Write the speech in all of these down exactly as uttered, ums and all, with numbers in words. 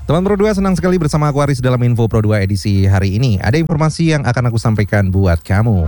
Teman Pro dua, senang sekali bersama aku Aris dalam Info Pro dua edisi hari ini. Ada informasi yang akan aku sampaikan buat kamu.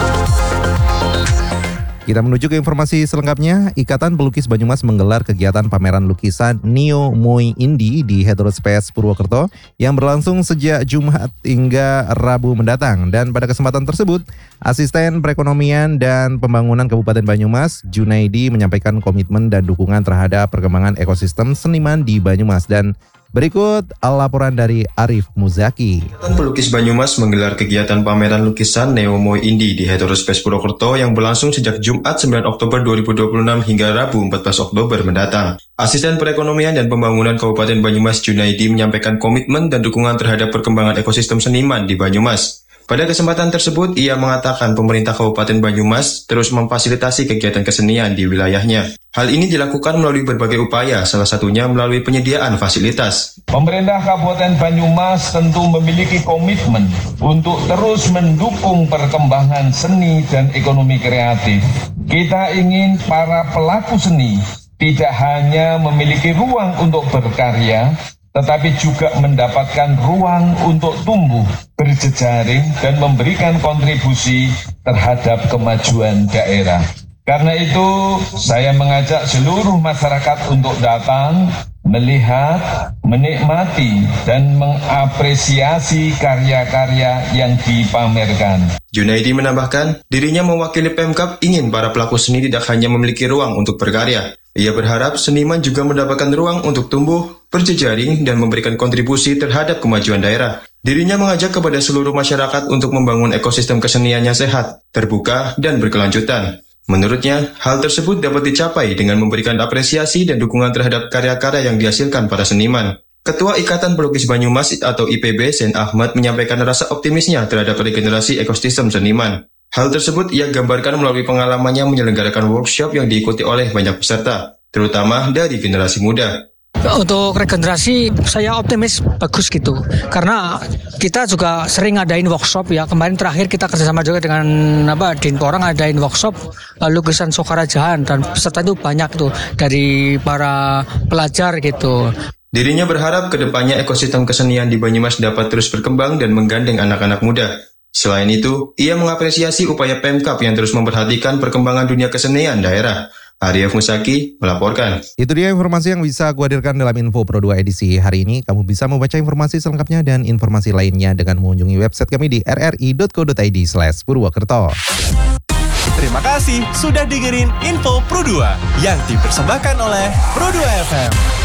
Kita menuju ke informasi selengkapnya. Ikatan Pelukis Banyumas menggelar kegiatan pameran lukisan Neo Moi Indi di Heterospace Purwokerto yang berlangsung sejak Jumat hingga Rabu mendatang. Dan pada kesempatan tersebut, Asisten Perekonomian dan Pembangunan Kabupaten Banyumas, Junaidi, menyampaikan komitmen dan dukungan terhadap perkembangan ekosistem seniman di Banyumas. Dan berikut laporan dari Arif Muzaki. Ikatan Pelukis Banyumas menggelar kegiatan pameran lukisan Neo Moi Indi di Heterospace Purwokerto yang berlangsung sejak Jumat sembilan Oktober dua ribu dua puluh enam hingga Rabu empat belas Oktober mendatang. Asisten Perekonomian dan Pembangunan Kabupaten Banyumas, Junaidi, menyampaikan komitmen dan dukungan terhadap perkembangan ekosistem seniman di Banyumas. Pada kesempatan tersebut, ia mengatakan pemerintah Kabupaten Banyumas terus memfasilitasi kegiatan kesenian di wilayahnya. Hal ini dilakukan melalui berbagai upaya, salah satunya melalui penyediaan fasilitas. Pemerintah Kabupaten Banyumas tentu memiliki komitmen untuk terus mendukung perkembangan seni dan ekonomi kreatif. Kita ingin para pelaku seni tidak hanya memiliki ruang untuk berkarya, tetapi juga mendapatkan ruang untuk tumbuh, berjejaring, dan memberikan kontribusi terhadap kemajuan daerah. Karena itu, saya mengajak seluruh masyarakat untuk datang, melihat, menikmati, dan mengapresiasi karya-karya yang dipamerkan. Junaidi menambahkan, dirinya mewakili Pemkab ingin para pelaku seni tidak hanya memiliki ruang untuk berkarya. Ia berharap seniman juga mendapatkan ruang untuk tumbuh, berjejaring, dan memberikan kontribusi terhadap kemajuan daerah. Dirinya mengajak kepada seluruh masyarakat untuk membangun ekosistem keseniannya sehat, terbuka, dan berkelanjutan. Menurutnya, hal tersebut dapat dicapai dengan memberikan apresiasi dan dukungan terhadap karya-karya yang dihasilkan para seniman. Ketua Ikatan Pelukis Banyumas atau I P B, Sen Ahmad, menyampaikan rasa optimisnya terhadap regenerasi ekosistem seniman. Hal tersebut ia gambarkan melalui pengalamannya menyelenggarakan workshop yang diikuti oleh banyak peserta, terutama dari generasi muda. Untuk regenerasi saya optimis bagus gitu, karena kita juga sering ngadain workshop ya. Kemarin terakhir kita kerjasama juga dengan apa Dinporang ngadain workshop uh, lukisan Sokarajahan, dan peserta itu banyak tuh dari para pelajar gitu. Dirinya berharap kedepannya ekosistem kesenian di Banyumas dapat terus berkembang dan menggandeng anak-anak muda. Selain itu, ia mengapresiasi upaya Pemkab yang terus memperhatikan perkembangan dunia kesenian daerah. Arif Muzaki melaporkan. Itu dia informasi yang bisa aku hadirkan dalam Info Pro dua edisi hari ini. Kamu bisa membaca informasi selengkapnya dan informasi lainnya dengan mengunjungi website kami di r r i dot co dot i d slash purwokerto. Terima kasih sudah dengerin Info Pro dua yang dipersembahkan oleh Pro dua F M.